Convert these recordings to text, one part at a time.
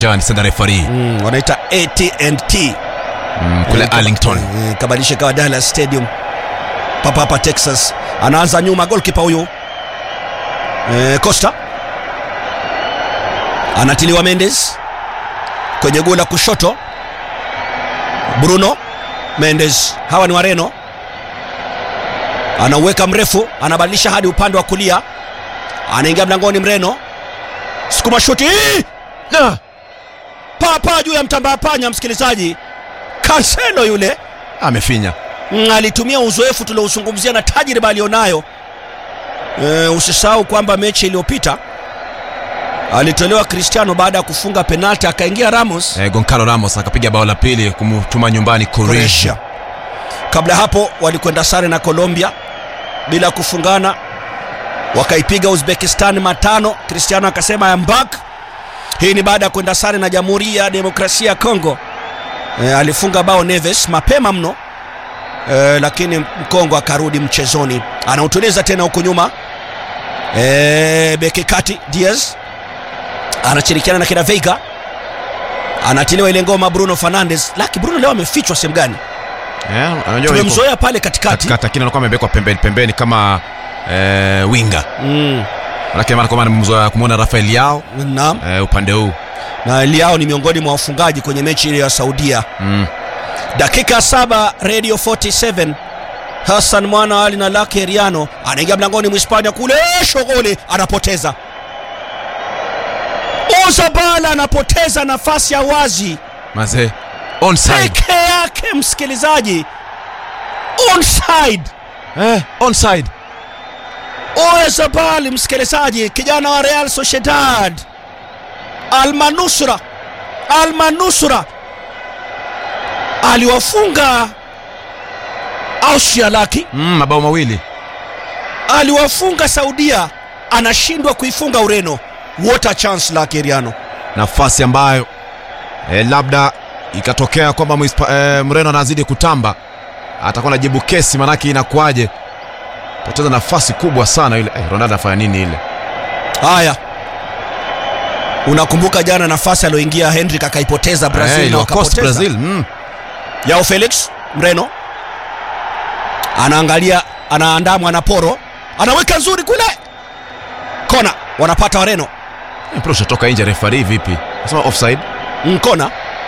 John Senda referee. Wanaita AT&T Kule Arlington. Kabadilisha kwa Dallas Stadium hapa Texas. Anaanza nyuma goalkeeper huyu Costa. Anatiliwa Mendes kwenye gola kushoto. Bruno Mendes, hawa ni Wareno. Anauweka mrefu, anabadilisha hadi upande wa kulia. Anaingia mlangoni Mreno. Sukuma shuti. Papa juu ya mtamba panya, msikilizaji. Cancelo yule amefinya. Alitumia uzoefu tuliozungumzia na tajriba alionayo. Usisahau kwamba mechi iliyopita alitolewa Cristiano baada ya kufunga penalti, akaingia Ramos. Goncalo Ramos akapiga bao la pili kumtuma nyumbani Croatia. Kabla hapo walikwenda sare na Colombia bila kufungana, wakaipiga Uzbekistan 5. Cristiano akasema I am back. Hii ni baada ya kwenda sare na Jamhuri ya Demokrasia ya Kongo. Alifunga bao Neves mapema mno, lakini Mkongo akarudi mchezoni. Anautuliza tena huko nyuma. Beki kati Diaz anashirikiana na kina Veiga. Anatiliwa ile ngoma Bruno Fernandes. Lakini Bruno leo amefichwa sehemu gani? Unajua tumemzoea pale katikati. Lakini anakuwa amebekwa pembeni kama winga. Lakini maana kama mzoea kumuona Rafael Leao. Naam. Upande huu. Na Leao ni miongoni mwa wafungaji kwenye mechi ile ya Saudia. Dakika 7 Radio 47. Hassan Mwana Ali na Lucky Heriano anaingia mlangoni Mhispania kule, shughuli anapoteza. Ozabala anapoteza nafasi ya wazi. Mazee onside. Peke yake, msikilizaji. Onside. Onside. Ozabala, msikilizaji, kijana wa Real Sociedad. Al-Manusra aliwafunga Austria Laki. Mabao mawili. Aliwafunga Saudia, anashindwa kuifunga Ureno. What a chance Lucky Heriano. Nafasi ambayo labda ikatokea kwamba Mreno anazidi kutamba, atakuwa anajibu kesi, manaki inakuaje? Poteza nafasi kubwa sana ile. Ronaldo afanya nini ile? Haya. Unakumbuka jana nafasi aliyoingia Hendrick akaipoteza Brazil, na wakapoteza Brazil. Yao Felix Mreno anaangalia, anaandamwa na Poro, anaweka nzuri kule kona, wanapata Wareno. Prosha toka nje, referee vipi? Nasema offside. Kona.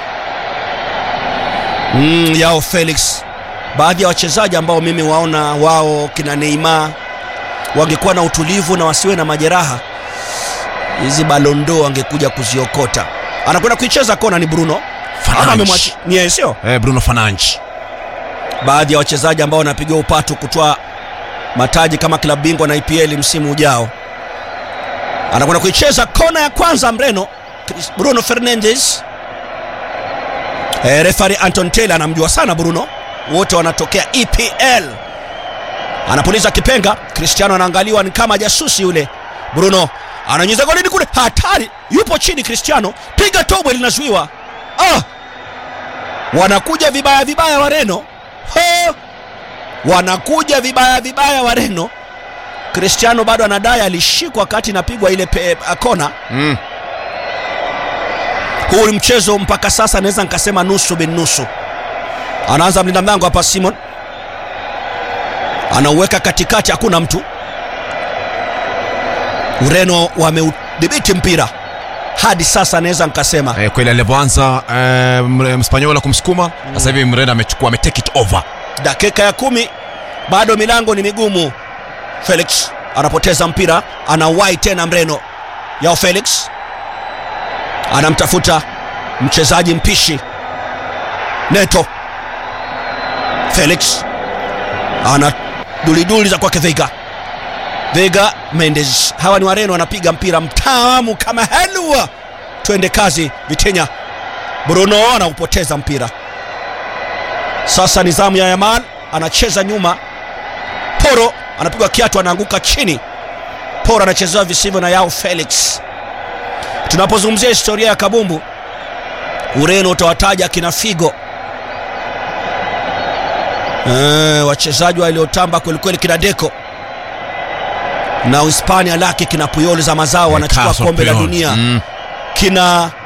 Yao Felix. Baadhi ya wachezaji ambao mimi waona wao kina Neymar wangekuwa na utulivu na wasiwe na majeraha, hizi balondo angekuja kuziokota. Anakwenda kuicheza kona ni Bruno. Fernandes. Ni sio? Bruno Fernandes. Baadhi ya wachezaji ambao wanapiga upatu kutoa mataji kama klabu bingwa na EPL msimu ujao. Anakwenda kuicheza kona ya kwanza Mreno. Bruno Fernandes. Referee Anton Taylor anamjua sana Bruno. Wote wanatokea EPL. Anapuliza kipenga. Cristiano anaangaliwa ni kama jasusi yule. Bruno ananyeza golini kule, hatari, yupo chini Cristiano, piga tobo linazuiwa. Wanakuja vibaya Wareno. Wanakuja vibaya Wareno. Cristiano bado anadai alishikwa wakati inapigwa ile kona. Huu ni mchezo mpaka sasa naweza nikasema nusu bin nusu. Anaanza mlinda mlango hapa Simon. Anauweka katikati, hakuna mtu. Ureno wameudhibiti mpira hadi sasa, naweza nikasema kweli alivyoanza Mspanyola kumsukuma, sasa hivi Mreno amechukua, take it over. Dakika ya 10 bado milango ni migumu. Felix anapoteza mpira, anawahi tena Mreno. Yao Felix anamtafuta mchezaji mpishi Neto. Felix ana duliduli za kwake Veiga Mendes. Hawa ni Wareno, wanapiga mpira mtamu kama helwa. Twende kazi Vitenya. Bruno anaupoteza mpira. Sasa ni zamu ya Yamal, anacheza nyuma. Poro anapigwa kiatu, anaanguka chini. Poro anachezewa visivyo na Yao Felix. Tunapozungumzia historia ya kabumbu, Ureno utawataja kina Figo, wachezaji waliotamba kweli kina Deco, na Hispania laki kina Puyol za mazao wanachukua kombe la dunia. Kina